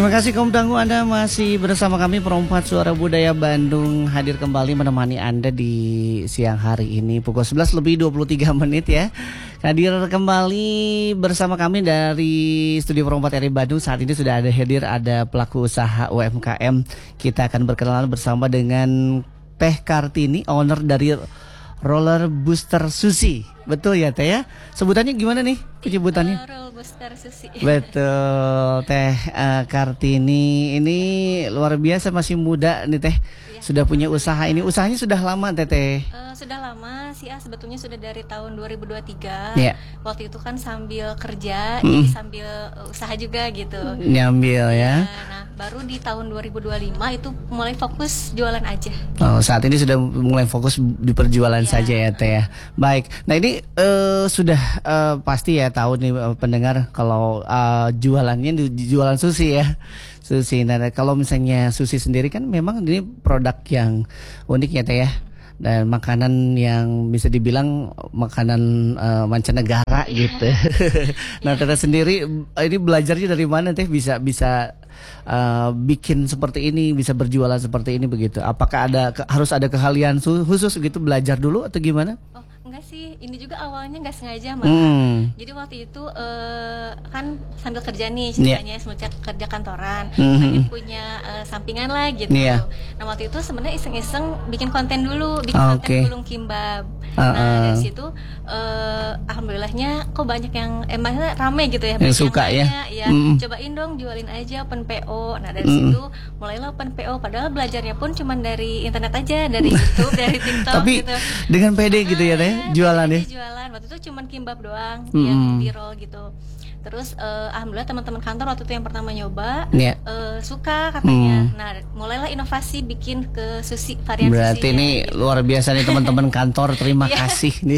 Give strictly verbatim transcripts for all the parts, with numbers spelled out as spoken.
Terima kasih kaum tangguh, Anda masih bersama kami Perempat Suara Budaya Bandung, hadir kembali menemani Anda di siang hari ini pukul sebelas lebih dua puluh tiga menit ya. Hadir kembali bersama kami dari Studio Perempat R I Bandung. Saat ini sudah ada hadir ada pelaku usaha U M K M. Kita akan berkenalan bersama dengan Teh Kartini, owner dari Roller Booster Sushi. Betul ya Teh ya? Sebutannya gimana nih penyebutannya? Uh, Roller Booster Sushi. Betul, Teh uh, Kartini ini luar biasa, masih muda nih Teh. Ya. Sudah punya usaha ini. Usahanya sudah lama Teh Teh? Uh, sudah lama sih ah, sebetulnya sudah dari tahun dua ribu dua puluh tiga. Ya. Waktu itu kan sambil kerja, mm. jadi sambil uh, usaha juga gitu. Nyambil ya. Ya. Nah, baru di tahun dua ribu dua puluh lima itu mulai fokus jualan aja. Oh, saat ini sudah mulai fokus di perjualan ya. saja ya Teh ya. Baik. Nah, ini uh, sudah uh, pasti ya tahu nih uh, pendengar kalau uh, jualannya di jualan sushi ya. Sushi. Nah, kalau misalnya sushi sendiri kan memang ini produk yang unik ya Teh ya. Dan makanan yang bisa dibilang makanan uh, mancanegara gitu. Nah, Teh sendiri ini belajarnya dari mana Teh bisa bisa uh, bikin seperti ini, bisa berjualan seperti ini begitu? Apakah ada harus ada keahlian khusus gitu, belajar dulu atau gimana? Oh, enggak sih, ini juga awalnya nggak sengaja malah. Hmm. Jadi waktu itu uh, kan sambil kerja nih ceritanya, yeah. semenjak kerja kantoran, mm-hmm. pengen punya uh, sampingan lah gitu. Yeah. Nah waktu itu sebenarnya iseng-iseng bikin konten dulu, bikin oh, konten okay. gulung kimbab. Uh, uh. Nah dari situ uh, alhamdulillahnya kok banyak yang emangnya rame gitu ya, yang suka yang nanya, ya. ya mm. cobain dong jualin aja open P O. Nah dari mm. situ mulailah open P O. Padahal belajarnya pun cuma dari internet aja, dari YouTube, dari TikTok. Tapi gitu. dengan pede gitu ya Teh, jualan ya? Jualan waktu itu cuma kimbab doang mm. yang di roll gitu. Terus uh, alhamdulillah teman-teman kantor waktu itu yang pertama nyoba yeah. uh, suka katanya. Hmm. Nah mulailah inovasi bikin ke sushi, varian sushi. Berarti ini gitu. Luar biasa nih teman-teman kantor. Terima kasih nih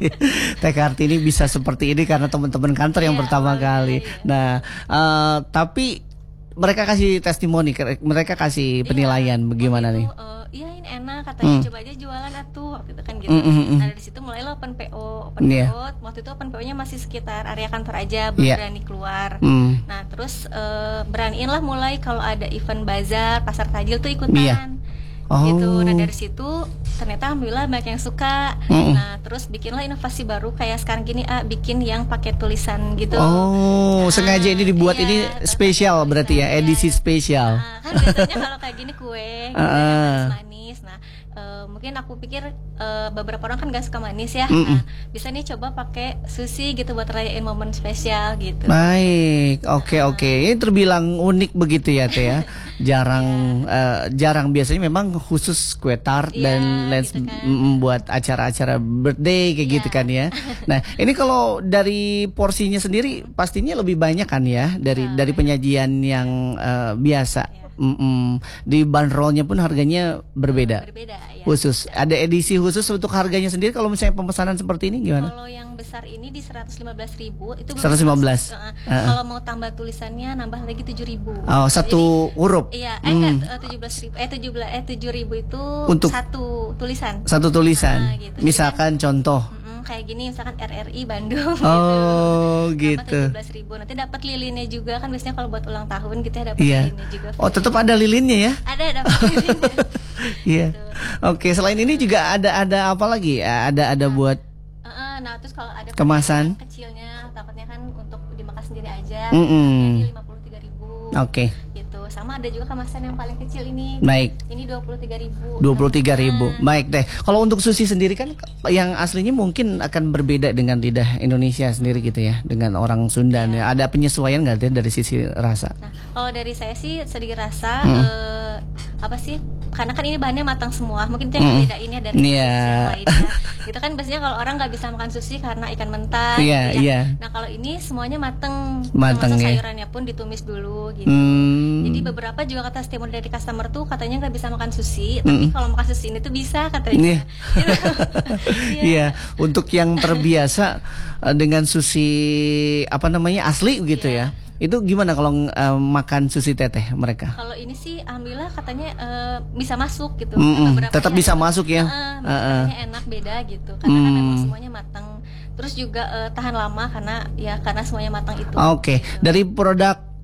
Teh Kartini bisa seperti ini karena teman-teman kantor yang yeah, pertama boleh, kali. Yeah. Nah uh, tapi mereka kasih testimoni, mereka kasih penilaian yeah. bagaimana itu, nih? Uh, Iya ini enak katanya, hmm. coba aja jualan atuh waktu itu kan gitu. Mm-hmm. Nah dari situ mulailah open P O, open yeah. P O. Waktu itu open P O-nya masih sekitar area kantor aja, belum yeah. berani keluar. Mm. Nah terus uh, beraniin lah mulai kalau ada event bazar, pasar tajil tuh ikutan. Yeah. Oh. Gitu. Nah dari situ ternyata alhamdulillah banyak yang suka. Mm. Nah terus bikinlah inovasi baru kayak sekarang gini ah bikin yang pakai tulisan gitu. Oh, nah, sengaja ini dibuat iya, ini spesial berarti ya, edisi spesial. Nah, kan biasanya kalau kayak gini kue gitu, uh. manis-manis. Nah uh, mungkin aku pikir uh, beberapa orang kan gak suka manis ya. Mm-mm. Nah bisa nih coba pakai sushi gitu buat rayain momen spesial gitu. Baik, oke okay, oke. Okay. Ini terbilang unik begitu ya Teh ya. Jarang yeah. uh, jarang biasanya memang khusus kue tart yeah, dan lain gitu kan. buat acara-acara birthday kayak yeah. gitu kan ya. Nah ini kalau dari porsinya sendiri pastinya lebih banyak kan ya dari yeah, dari penyajian yang uh, biasa. Yeah. Mm-mm. Di bandrolnya pun harganya berbeda. Berbeda ya. Khusus. Ada edisi khusus untuk harganya sendiri kalau misalnya pemesanan seperti ini gimana? Kalau yang besar ini di seratus lima belas ribu itu seratus lima belas. Uh, uh. Kalau mau tambah tulisannya nambah lagi tujuh ribu. Oh, satu jadi, huruf. Iya, eh hmm. enggak tujuh belas ribu. Eh tujuh belas eh tujuh ribu itu untuk satu tulisan. Satu tulisan. Nah, gitu. Misalkan jadi, contoh kayak gini misalkan R R I Bandung oh gitu, gitu. tujuh belas ribu nanti dapat lilinnya juga kan biasanya kalau buat ulang tahun kita dapat iya. lilinnya juga. Oh tetap ada lilinnya ya? Ada dapat lilinnya. Iya. Gitu. Oke selain ini juga ada ada apa lagi? Ada ada nah, buat uh, nah terus kalau ada kemasan kecilnya takutnya kan untuk dimakan sendiri aja. Mm-mm. Ini lima puluh tiga ribu. Oke. Okay. Sama ada juga kemasan yang paling kecil ini. Baik. Ini dua puluh tiga ribu. dua puluh tiga ribu. Nah. Baik deh. Kalau untuk sushi sendiri kan yang aslinya mungkin akan berbeda dengan lidah Indonesia sendiri gitu ya, dengan orang Sunda ya. Ada penyesuaian nggak deh dari sisi rasa? Nah, kalau dari saya sih sedikit rasa hmm. eh, apa sih? Karena kan ini bahannya matang semua. Mungkin itu yang hmm. bedain ya dari yeah. yang lainnya. Gitu kan biasanya kalau orang nggak bisa makan sushi karena ikan mentah. Iya, yeah, gitu ya. yeah. Nah, kalau ini semuanya mateng. Mateng ya. Sayurannya pun ditumis dulu gitu. Hmm. Jadi beberapa juga kata testimoni dari customer tuh katanya nggak bisa makan sushi, tapi mm. kalau makan sushi ini tuh bisa katanya. Iya. yeah. Untuk yang terbiasa dengan sushi apa namanya asli gitu yeah. ya. Itu gimana kalau uh, makan sushi teteh mereka? Kalau ini sih alhamdulillah katanya uh, bisa masuk gitu. Mm-mm, tetap bisa masuk ya. Uh, uh, uh. enak beda gitu. Karena mm. kan memang semuanya matang. Terus juga uh, tahan lama karena ya karena semuanya matang itu. Oke. Okay. Gitu. Dari produk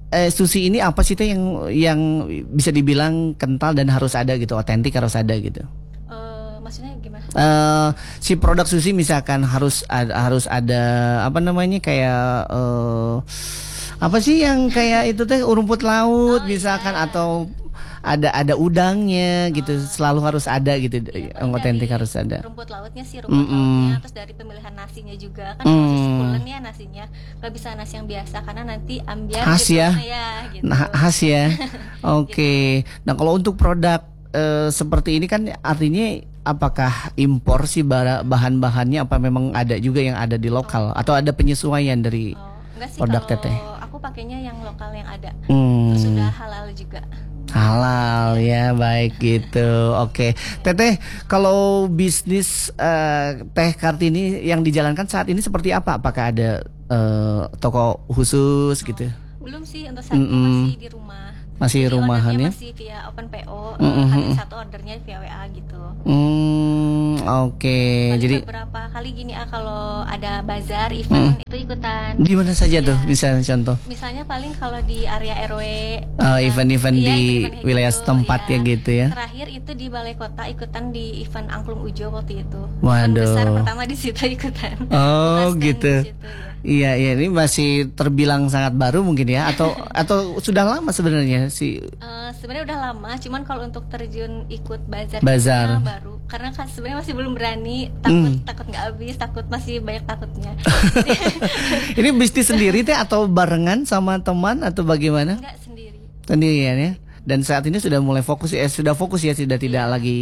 eh, sushi ini apa sih teh yang yang bisa dibilang kental dan harus ada gitu, otentik harus ada gitu? Uh, maksudnya gimana? Uh, si produk sushi misalkan harus ada, harus ada apa namanya kayak uh, apa sih yang kayak itu teh rumput laut oh, misalkan iya. Atau ada ada udangnya gitu, oh. Selalu harus ada gitu, ya, yang otentik harus ada. Rumput lautnya sih rumput mm -mm. lautnya, terus dari pemilihan nasinya juga kan mm. Kalau pulen ya nasinya nggak bisa nasi yang biasa karena nanti ambiar khas gitu, ya, ya gitu. Nah, khas ya. Oke. Okay. Gitu. Nah kalau untuk produk uh, seperti ini kan artinya apakah impor sih bahan-bahannya, apa memang ada juga yang ada di lokal oh. Atau ada penyesuaian dari oh. Enggak sih, produk teteh? Aku pakainya yang lokal yang ada, hmm. sudah halal juga. Halal ya, baik gitu. Oke, Teteh, kalau bisnis uh, Teh Kartini yang dijalankan saat ini seperti apa? Apakah ada uh, toko khusus oh, gitu? Belum sih, untuk saat ini mm -mm. masih di rumah. Masih jadi rumahan ya? Masih via open P O, mm -hmm. hari satu ordernya via W A gitu. Hmm, oke. Okay. Jadi beberapa kali gini ah kalau ada bazar event mm. itu ikutan. Di mana saja ya. Tuh? Misalnya contoh? Misalnya paling kalau di area R W. Uh, event-event uh, di event wilayah gitu, setempat ya. Ya gitu ya. Terakhir itu di Balai Kota ikutan di event Angklung Ujo waktu itu. Waduh. Event besar pertama di situ ikutan. Oh gitu. Situ, ya. Iya, iya, ini masih terbilang sangat baru mungkin ya, atau atau sudah lama sebenarnya sih? Uh, sebenarnya udah lama, cuman kalau untuk terjun ikut bazar, bazar. baru, karena kan sebenarnya masih belum berani, takut hmm. takut nggak habis, takut masih banyak takutnya. Ini bisnis sendiri teh atau barengan sama teman atau bagaimana? Enggak, sendiri. Sendirian ya. Dan saat ini sudah mulai fokus ya, eh, sudah fokus ya, sudah tidak yeah. lagi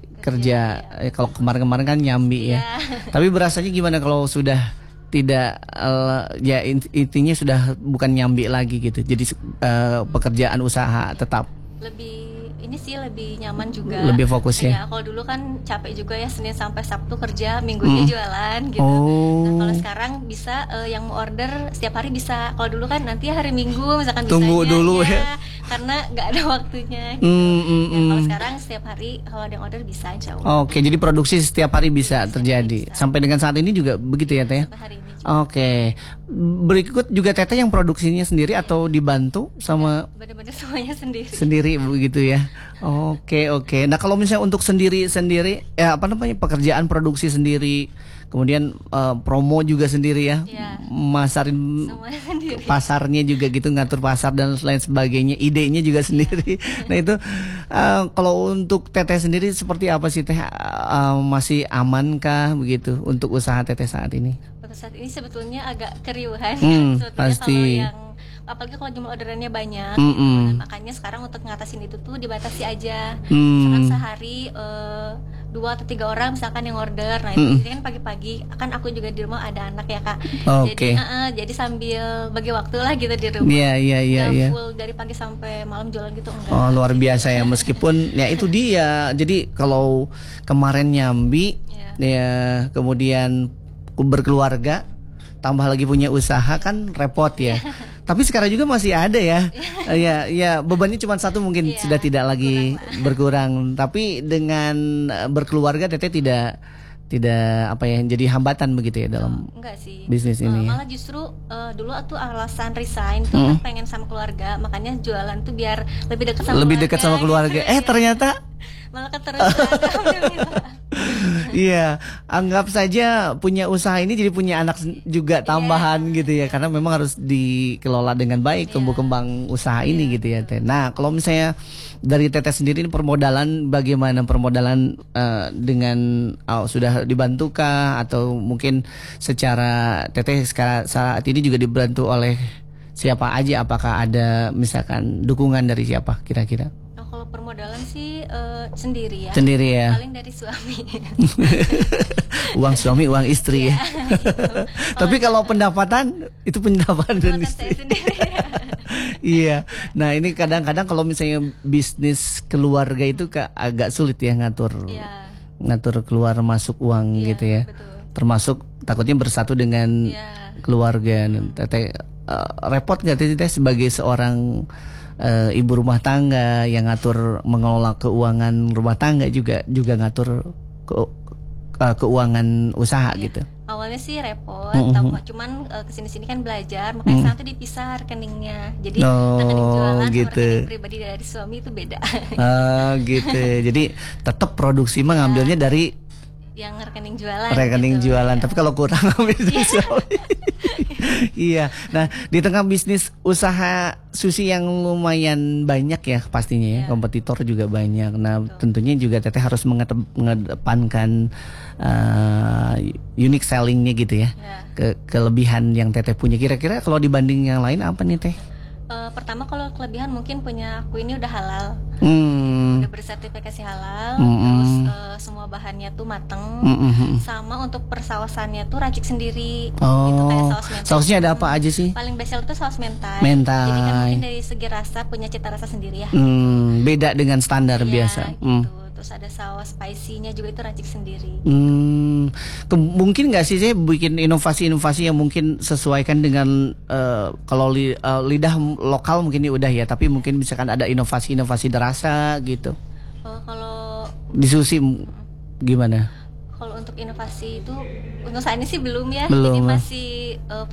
kerja. kerja. Eh, kalau kemarin-kemarin kan nyambi yeah. ya. Tapi berasanya gimana kalau sudah tidak uh, ya intinya sudah bukan nyambi lagi gitu, jadi uh, pekerjaan usaha tetap lebih ini sih lebih nyaman juga, lebih fokus ya, ya kalau dulu kan capek juga ya, Senin sampai Sabtu kerja, Minggunya hmm. jualan gitu. Oh. Nah kalau sekarang bisa uh, yang mau order setiap hari bisa. Kalau dulu kan nanti hari Minggu misalkan tunggu bisanya, dulu ya, ya karena nggak ada waktunya gitu. mm, mm, ya, kalau sekarang setiap hari kalau ada yang order bisa, insya Allah. Oke, jadi produksi setiap hari bisa, bisa terjadi bisa. Sampai dengan saat ini juga begitu ya Teh? Sampai hari ini juga. Oke, berikut juga Teteh yang produksinya sendiri atau dibantu sama? Bener-bener semuanya sendiri. Sendiri begitu ya. Oke oke. Nah kalau misalnya untuk sendiri sendiri, ya apa namanya, pekerjaan produksi sendiri, kemudian uh, promo juga sendiri ya, ya. Masarin pasarnya juga gitu, ngatur pasar dan lain sebagainya, idenya juga sendiri. Ya. Nah itu uh, kalau untuk Teteh sendiri seperti apa sih Teh? Uh, masih amankah begitu untuk usaha Teteh saat ini? Untuk saat ini sebetulnya agak keriuhan. Hmm, sebetulnya pasti. Kalau yang apalagi kalau jumlah orderannya banyak, mm -mm. gitu. Nah, makanya sekarang untuk ngatasin itu tuh dibatasi aja. Mm. Misalkan sehari uh, dua atau tiga orang misalkan yang order. Nah itu mm. kan pagi-pagi, kan aku juga di rumah ada anak ya Kak. Okay. Jadi uh, uh, jadi sambil bagi waktu lah gitu di rumah. Iya iya iya. Nggak yeah. full dari pagi sampai malam jualan gitu enggak. Oh luar biasa ya, meskipun ya itu dia. Jadi kalau kemarin nyambi, yeah. ya kemudian berkeluarga, tambah lagi punya usaha kan repot ya. Tapi sekarang juga masih ada ya. Ya ya bebannya cuma satu mungkin yeah, sudah tidak lagi berkurang. Tapi dengan berkeluarga Teteh tidak tidak apa ya, jadi hambatan begitu ya dalam oh, enggak sih. bisnis uh, ini. Malah justru uh, dulu tuh alasan resign tuh hmm. kan pengen sama keluarga, makanya jualan tuh biar lebih dekat sama lebih keluarga. dekat sama keluarga. Eh ternyata malah keterusan. Iya, anggap saja punya usaha ini jadi punya anak juga tambahan yeah. gitu ya, karena memang harus dikelola dengan baik yeah. tumbuh kembang usaha yeah. ini gitu ya Teh. Nah kalau misalnya dari Teteh sendiri permodalan, bagaimana permodalan uh, dengan oh, sudah dibantukah atau mungkin secara Teteh sekarang saat ini juga dibantu oleh siapa aja? Apakah ada misalkan dukungan dari siapa kira-kira? Kalau permodalan sih uh, sendiri ya. Sendiri ya. Paling dari suami. Uang suami, uang istri ya. Gitu. Tapi kalau pendapatan itu pendapatan dari istri. Iya. Nah ini kadang-kadang kalau misalnya bisnis keluarga itu agak sulit ya ngatur, ya. ngatur keluar masuk uang ya, gitu ya. Betul. Termasuk takutnya bersatu dengan ya. keluarga. Teteh uh, repot nggak Teteh sebagai seorang Uh, ibu rumah tangga yang ngatur mengelola keuangan rumah tangga, juga juga ngatur ke, uh, keuangan usaha ya. gitu. Awal awalnya sih repot, Mm-hmm. tahu cuman uh, kesini-sini kan belajar, makanya sekarang tuh dipisah rekeningnya. Jadi Oh, rekening jualan gitu. sama rekening pribadi dari suami itu beda. Ah, gitu. Jadi tetap produksi mah ngambilnya dari Yang rekening jualan. rekening gitu, jualan, ya. tapi kalau kurang ambil dari suami. Iya. Nah, di tengah bisnis usaha sushi yang lumayan banyak ya pastinya ya, Iya. kompetitor juga banyak. Nah, Betul. tentunya juga Teteh harus mengete- mengedepankan uh, unique sellingnya gitu ya. Ya. Ke kelebihan yang Teteh punya. Kira-kira kalau dibanding yang lain apa nih Teh? Uh, pertama kalau kelebihan mungkin punya aku ini udah halal, Hmm. udah bersertifikasi halal, Mm-mm. terus uh, semua bahannya tuh mateng, Mm-mm. sama untuk persawasannya tuh racik sendiri. Oh, Gitu, kayak saus mentai. sausnya ada apa aja sih? Paling best seller tuh saus mentai. Mentai. Jadi kan mungkin dari segi rasa punya cita rasa sendiri ya. Hmm, beda dengan standar Iya, biasa. gitu. Hmm. Terus ada saus spicy-nya juga itu racik sendiri. Hmm, ke- mungkin nggak sih saya bikin inovasi-inovasi yang mungkin sesuaikan dengan eh, kalau li- eh, lidah lokal mungkin ini udah ya, tapi mungkin misalkan ada inovasi-inovasi rasa gitu Oh, kalau di sushi m- gimana? kalau untuk inovasi itu untuk saat ini sih belum ya. Belum. Jadi masih uh,